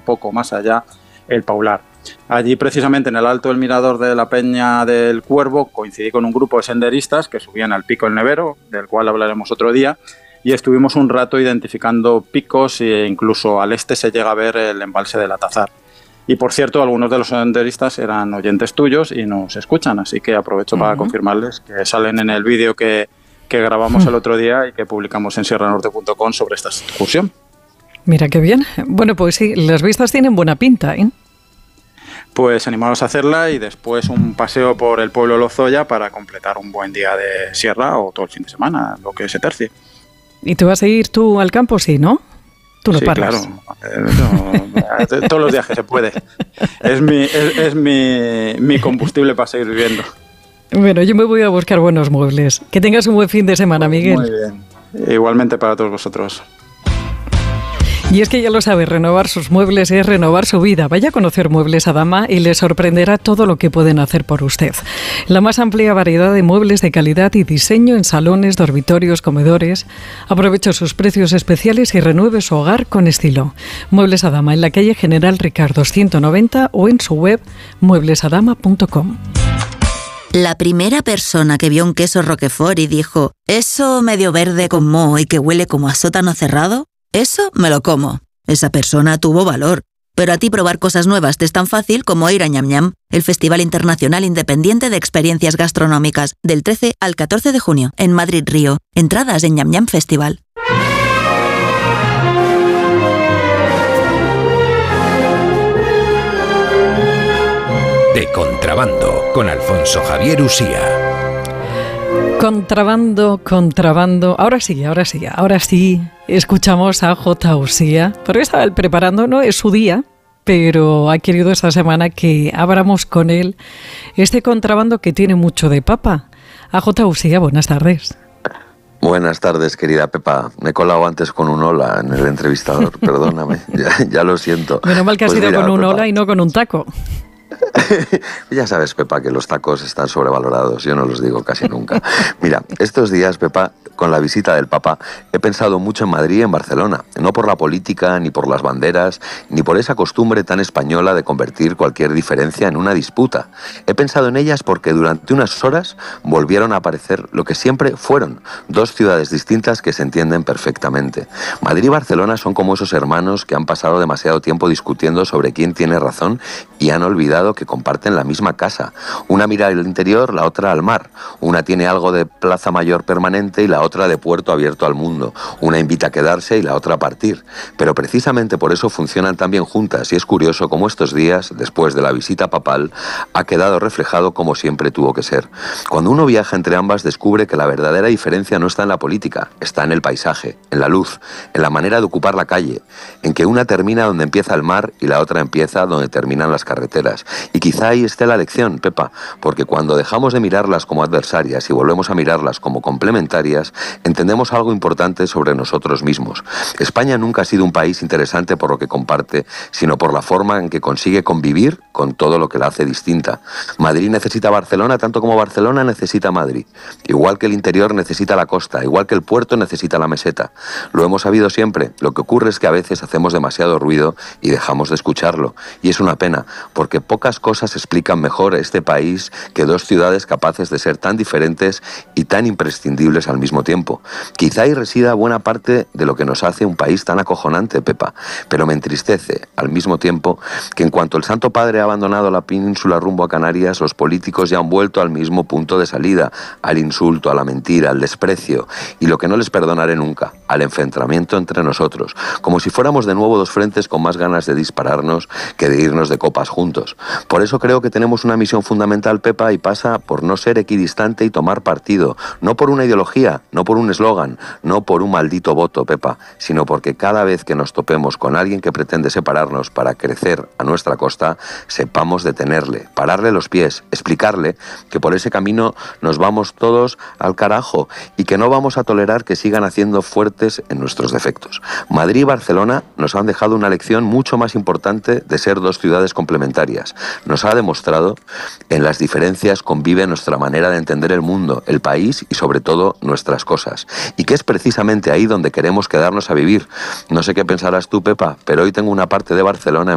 poco más allá el Paular. Allí, precisamente en el alto del mirador de la Peña del Cuervo, coincidí con un grupo de senderistas que subían al Pico El Nevero, del cual hablaremos otro día, y estuvimos un rato identificando picos e incluso al este se llega a ver el embalse del Atazar. Y por cierto, algunos de los senderistas eran oyentes tuyos y nos escuchan, así que aprovecho para confirmarles que salen en el vídeo que grabamos el otro día y que publicamos en sierranorte.com sobre esta excursión. Mira qué bien. Bueno, pues sí, las vistas tienen buena pinta, ¿eh? Pues animaros a hacerla y después un paseo por el pueblo de Lozoya para completar un buen día de sierra o todo el fin de semana, lo que se tercie. ¿Y te vas a ir tú al campo? Sí, ¿no? Tú no paras. Claro. Todos los días que se puede. Es mi combustible para seguir viviendo. Bueno, yo me voy a buscar buenos muebles. Que tengas un buen fin de semana, Miguel. Muy bien. Igualmente para todos vosotros. Y es que ya lo sabe, renovar sus muebles es renovar su vida. Vaya a conocer Muebles Adama y le sorprenderá todo lo que pueden hacer por usted. La más amplia variedad de muebles de calidad y diseño en salones, dormitorios, comedores. Aproveche sus precios especiales y renueve su hogar con estilo. Muebles Adama en la calle General Ricardo 190 o en su web mueblesadama.com. La primera persona que vio un queso Roquefort y dijo, «Eso medio verde con moho y que huele como a sótano cerrado, eso me lo como». Esa persona tuvo valor. Pero a ti probar cosas nuevas te es tan fácil como ir a Ñam Ñam, el Festival Internacional Independiente de Experiencias Gastronómicas, del 13 al 14 de junio, en Madrid Río. Entradas en Ñam Ñam Festival. De Contrabando, con Alfonso Javier Usía. Contrabando. Ahora sí. Escuchamos a J. Usía. Porque estaba él preparando, no es su día, pero ha querido esta semana que abramos con él este contrabando que tiene mucho de papa. A J. Usía, buenas tardes. Buenas tardes, querida Pepa. Me he colado antes con un hola en el entrevistador, perdóname, ya lo siento. Menos mal que has ido con un hola y no con un taco. Ya sabes, Pepa, que los tacos están sobrevalorados, yo no los digo casi nunca. Mira, estos días, Pepa, con la visita del Papa, he pensado mucho en Madrid y en Barcelona, no por la política, ni por las banderas, ni por esa costumbre tan española de convertir cualquier diferencia en una disputa. He pensado en ellas porque durante unas horas volvieron a aparecer lo que siempre fueron, dos ciudades distintas que se entienden perfectamente. Madrid y Barcelona son como esos hermanos que han pasado demasiado tiempo discutiendo sobre quién tiene razón y han olvidado que comparten la misma casa. Una mira al interior, la otra al mar. Una tiene algo de plaza mayor permanente y la otra de puerto abierto al mundo. Una invita a quedarse y la otra a partir. Pero precisamente por eso funcionan tan bien juntas y es curioso cómo estos días, después de la visita papal, ha quedado reflejado como siempre tuvo que ser. Cuando uno viaja entre ambas descubre que la verdadera diferencia no está en la política, está en el paisaje, en la luz, en la manera de ocupar la calle, en que una termina donde empieza el mar y la otra empieza donde terminan las carreteras. Y quizá ahí esté la lección, Pepa, porque cuando dejamos de mirarlas como adversarias y volvemos a mirarlas como complementarias, entendemos algo importante sobre nosotros mismos. España nunca ha sido un país interesante por lo que comparte, sino por la forma en que consigue convivir con todo lo que la hace distinta. Madrid necesita Barcelona tanto como Barcelona necesita Madrid. Igual que el interior necesita la costa, igual que el puerto necesita la meseta. Lo hemos sabido siempre. Lo que ocurre es que a veces hacemos demasiado ruido y dejamos de escucharlo. Y es una pena, porque pocas cosas explican mejor este país que dos ciudades capaces de ser tan diferentes y tan imprescindibles al mismo tiempo. Quizá ahí resida buena parte de lo que nos hace un país tan acojonante, Pepa, pero me entristece al mismo tiempo que en cuanto el Santo Padre ha abandonado la península rumbo a Canarias, los políticos ya han vuelto al mismo punto de salida, al insulto, a la mentira, al desprecio y lo que no les perdonaré nunca, al enfrentamiento entre nosotros, como si fuéramos de nuevo dos frentes con más ganas de dispararnos que de irnos de copas juntos. Por eso creo que tenemos una misión fundamental, Pepa, y pasa por no ser equidistante y tomar partido, no por una ideología, no por un eslogan, no por un maldito voto, Pepa, sino porque cada vez que nos topemos con alguien que pretende separarnos para crecer a nuestra costa, sepamos detenerle, pararle los pies, explicarle que por ese camino nos vamos todos al carajo y que no vamos a tolerar que sigan haciendo fuertes en nuestros defectos. Madrid y Barcelona nos han dejado una lección mucho más importante de ser dos ciudades complementarias. Nos ha demostrado en las diferencias convive nuestra manera de entender el mundo, el país y sobre todo nuestras cosas. Y que es precisamente ahí donde queremos quedarnos a vivir. No sé qué pensarás tú, Pepa, pero hoy tengo una parte de Barcelona